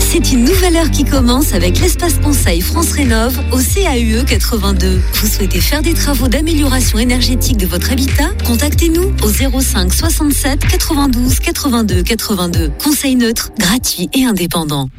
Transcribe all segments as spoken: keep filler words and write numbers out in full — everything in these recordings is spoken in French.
C'est une nouvelle heure qui commence avec l'espace conseil France Rénov au C A U E quatre-vingt-deux. Vous souhaitez faire des travaux d'amélioration énergétique de votre habitat? Contactez-nous au zéro cinq soixante-sept quatre-vingt-douze quatre-vingt-deux quatre-vingt-deux. Conseil neutre, gratuit et indépendant.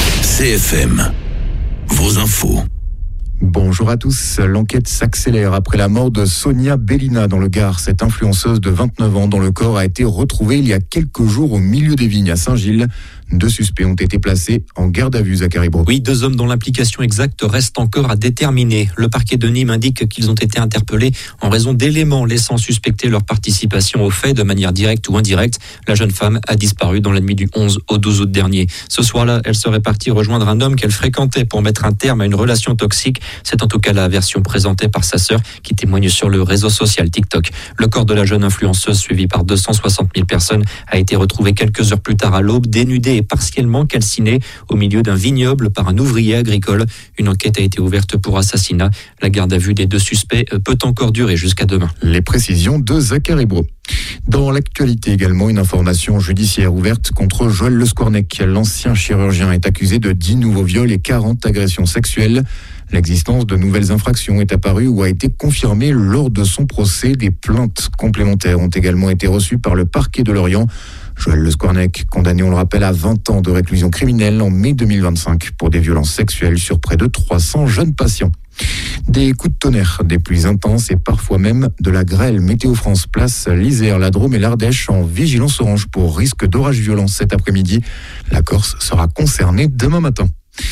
C F M, vos infos. Bonjour à tous. L'enquête s'accélère après la mort de Sonia Bellina dans le Gard. Cette influenceuse de vingt-neuf ans dont le corps a été retrouvé il y a quelques jours au milieu des vignes à Saint-Gilles. Deux suspects ont été placés en garde à vue, Zachary Bro. Oui, deux hommes dont l'implication exacte reste encore à déterminer. Le parquet de Nîmes indique qu'ils ont été interpellés en raison d'éléments laissant suspecter leur participation au fait de manière directe ou indirecte. La jeune femme a disparu dans la nuit du onze au douze août dernier. Ce soir-là, elle serait partie rejoindre un homme qu'elle fréquentait pour mettre un terme à une relation toxique. C'est en tout cas la version présentée par sa sœur qui témoigne sur le réseau social TikTok. Le corps de la jeune influenceuse, suivi par deux cent soixante mille personnes, a été retrouvé quelques heures plus tard à l'aube, dénudé et partiellement calciné au milieu d'un vignoble par un ouvrier agricole. Une enquête a été ouverte pour assassinat. La garde à vue des deux suspects peut encore durer jusqu'à demain. Les précisions de Zachary Bro. Dans l'actualité également, une information judiciaire ouverte contre Joël Le Squarnec. L'ancien chirurgien est accusé de dix nouveaux viols et quarante agressions sexuelles. L'existence de nouvelles infractions est apparue ou a été confirmée lors de son procès. Des plaintes complémentaires ont également été reçues par le parquet de Lorient. Joël Le Squarnec, condamné, on le rappelle, à vingt ans de réclusion criminelle en mai deux mille vingt-cinq pour des violences sexuelles sur près de trois cents jeunes patients. Des coups de tonnerre, des pluies intenses et parfois même de la grêle. Météo France place l'Isère, la Drôme et l'Ardèche en vigilance orange pour risque d'orage violent cet après-midi. La Corse sera concernée demain matin.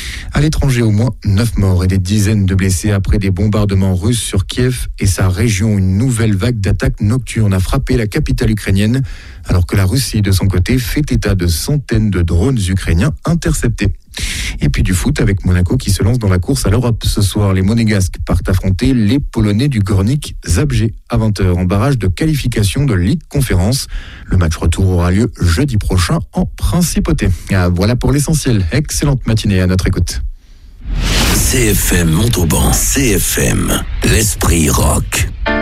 À l'étranger, au moins neuf morts et des dizaines de blessés après des bombardements russes sur Kiev et sa région. Une nouvelle vague d'attaques nocturnes a frappé la capitale ukrainienne, alors que la Russie, de son côté, fait état de centaines de drones ukrainiens interceptés. Et puis du foot avec Monaco qui se lance dans la course à l'Europe. Ce soir, les Monégasques partent affronter les Polonais du Górnik Zabrze à vingt heures en barrage de qualification de Ligue Conférence. Le match retour aura lieu jeudi prochain en Principauté. Ah, voilà pour l'essentiel. Excellente matinée à notre écoute. C F M Montauban, C F M, l'esprit rock.